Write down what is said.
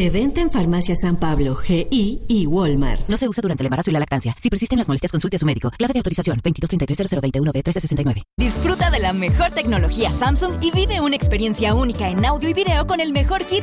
De venta en Farmacia San Pablo, GI y Walmart. No se usa durante el embarazo y la lactancia. Si persisten las molestias, consulte a su médico. Clave de autorización 2233-0021-B1369. Disfruta de la mejor tecnología Samsung y vive una experiencia única en audio y video con el mejor kit